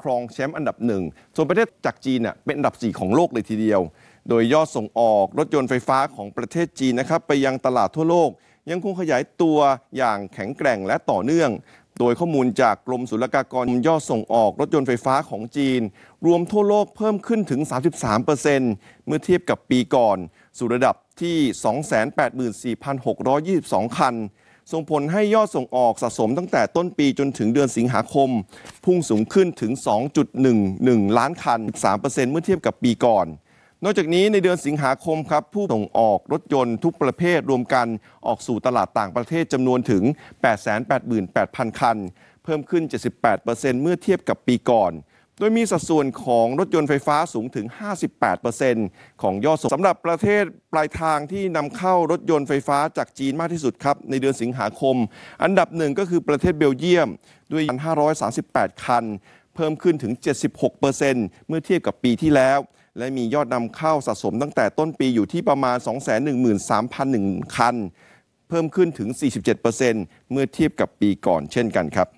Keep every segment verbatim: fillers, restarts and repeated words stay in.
ครองแชมป์อันดับหนึ่งส่วนประเทศจากจีนเนี่ยเป็นอันดับสี่ของโลกเลยทีเดียวโดยยอดส่งออกรถยนต์ไฟฟ้าของประเทศจีนนะครับไปยังตลาดทั่วโลกยังคงขยายตัวอย่างแข็งแกร่งและต่อเนื่องโดยข้อมูลจากกรมศุลกากรยอดส่งออกรถยนต์ไฟฟ้าของจีนรวมทั่วโลกเพิ่มขึ้นถึง สามสิบสามเปอร์เซ็นต์ เมื่อเทียบกับปีก่อนสู่ระดับที่ สองแสนแปดหมื่นสี่พันหกร้อยยี่สิบสอง คันส่งผลให้ยอดส่งออกสะสมตั้งแต่ต้นปีจนถึงเดือนสิงหาคมพุ่งสูงขึ้นถึง สองจุดหนึ่งหนึ่ง ล้านคัน สามเปอร์เซ็นต์ เมื่อเทียบกับปีก่อนนอกจากนี้ในเดือนสิงหาคมครับผู้ส่งออกรถยนต์ทุกประเภทรวมกันออกสู่ตลาดต่างประเทศจำนวนถึง แปดแสนแปดหมื่นแปดพัน คันเพิ่มขึ้น เจ็ดสิบแปดเปอร์เซ็นต์ เมื่อเทียบกับปีก่อนโดยมีสัดส่วนของรถยนต์ไฟฟ้าสูงถึง ห้าสิบแปดเปอร์เซ็นต์ ของยอดส่งสำหรับประเทศปลายทางที่นำเข้ารถยนต์ไฟฟ้าจากจีนมากที่สุดครับในเดือนสิงหาคมอันดับหนึ่งก็คือประเทศเบลเยียมด้วยห้าร้อยสามสิบแปด คันเพิ่มขึ้นถึง เจ็ดสิบหกเปอร์เซ็นต์ เมื่อเทียบกับปีที่แล้วและมียอดนำเข้าสะสมตั้งแต่ต้นปีอยู่ที่ประมาณ สองแสนหนึ่งหมื่นสามพันหนึ่ง คันเพิ่มขึ้นถึง สี่สิบเจ็ดเปอร์เซ็นต์ เมื่อเทียบกับปีก่อนเช่นกันครับ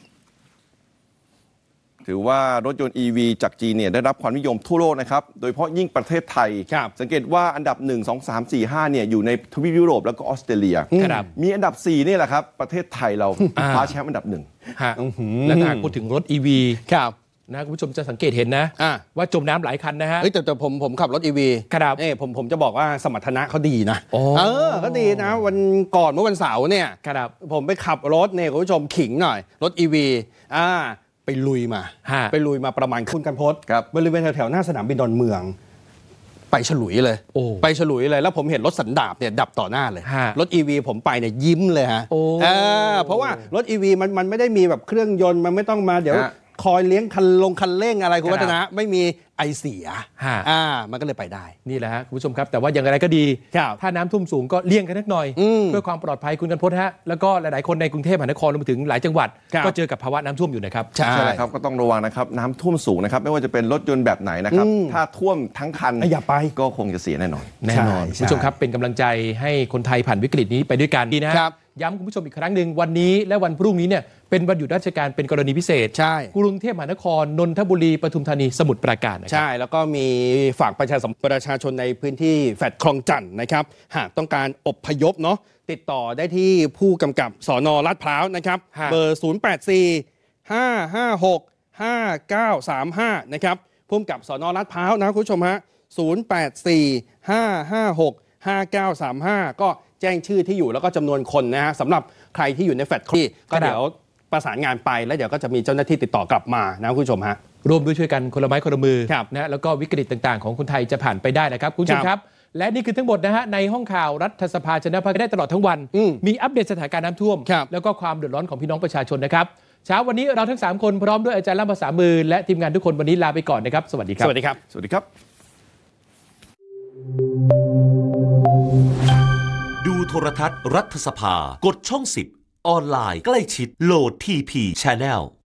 ถือว่ารถยนต์ อี วี จากจีนเนี่ยได้รับความนิยมทั่วโลกนะครับโดยเฉพาะยิ่งประเทศไทยสังเกตว่าอันดับหนึ่ง สอง สาม สี่ ห้าเนี่ยอยู่ในทวีปยุโรปแล้วก็ออสเตรเลียมีอันดับสี่นี่แหละครับประเทศไทยเราคว้าแชมป์อันดับหนึ่งและถ้าพูดถึงรถ อี วีนะคุณผู้ชมจะสังเกตเห็นนะว่าจมน้ำหลายคันนะฮะแต่แต่ผมผมขับรถ อี วีครับเอ้ผมผมจะบอกว่าสมรรถนะเขาดีนะเออเขาดีนะวันก่อนเมื่อวันเสาร์เนี่ยผมไปขับรถเนี่ยคุณผู้ชมขิงหน่อยรถ อี วี อ่าไปลุยมาไปลุยมาประมาณคุณกันพศบริเวณแถวๆหน้าสนามบินดอนเมืองไปฉลุยเลยไปฉลุยเลยแล้วผมเห็นรถสันดาปเนี่ยดับต่อหน้าเลยรถ อี วี ผมไปเนี่ยยิ้มเลยฮะเพราะว่ารถ อี วี มันมันไม่ได้มีแบบเครื่องยนต์มันไม่ต้องมาเดี๋ยวคอยเลี้ยงคันลงคันเร่งอะไรคุณวัฒนะไม่มีไอเสียอ่ามันก็เลยไปได้นี่แหละฮะคุณผู้ชมครับแต่ว่าอย่างไรก็ดีถ้าน้ำท่วมสูงก็เลี่ยงกันนิดหน่อยเพื่อความปลอดภัยคุณกันพจน์ฮะแล้วก็หลายๆคนในกรุงเทพมหานครรวมไปถึงหลายจังหวัดก็เจอกับภาวะน้ำท่วมอยู่นะครับใช่ครับก็ต้องระวังนะครับน้ำท่วมสูงนะครับไม่ว่าจะเป็นรถยนต์แบบไหนนะครับถ้าท่วมทั้งคันอย่าไปก็คงจะเสียแน่นอนแน่นอนคุณผู้ชมครับเป็นกำลังใจให้คนไทยผ่านวิกฤตนี้ไปด้วยกันดีนะย้ำคุณผู้ชมอีกครั้งหนึ่งวันนี้และวันพรุ่งนี้เนี่ยเป็นวันหยุดราชการเป็นกรณีพิเศษใช่กรุงเทพมหานครนนทบุรีปทุมธานีสมุทรปราการใช่แล้วก็มีฝากประชาสัมพันธ์ประชาชนในพื้นที่แฟลตคลองจันทน์นะครับหากต้องการอพยพเนาะติดต่อได้ที่ผู้กำกับสน.ลาดพร้าวนะครับเบอร์ศูนย์ แปด สี่ ห้า ห้า หก ห้า เก้า สาม ห้านะครับผู้กำกับสน.ลาดพร้าวนะคุณผู้ชมฮะศูนย์ แปด สี่ ห้า ห้า หก ห้า เก้า สาม ห้าก็แจ้งชื่อที่อยู่แล้วก็จำนวนคนนะฮะสำหรับใครที่อยู่ในแฟลตที่ก็เดี๋ยวประสานงานไปแล้วเดี๋ยวก็จะมีเจ้าหน้าที่ติดต่อกลับมานะคุณผู้ชมฮะร่วมด้วยช่วยกันคนละไม้คนละมือนะแล้วก็วิกฤตต่างๆของคนไทยจะผ่านไปได้นะครับคุณผู้ชมครับและนี่คือทั้งหมดนะฮะในห้องข่าวรัฐสภาชนะพักได้ตลอดทั้งวันมีอัปเดตสถานการณ์น้ำท่วมแล้วก็ความเดือดร้อนของพี่น้องประชาชนนะครับเช้าวันนี้เราทั้งสามคนพร้อมด้วยอาจารย์ล่ามภาษามือและทีมงานทุกคนวันนี้ลาไปก่อนนะครับสวัสดีครับสวัสดีครับสวัสดีครับดูโทรทัศน์รัฐสภากดช่องสิบออนไลน์ใกล้ชิดโหลด ที พี Channel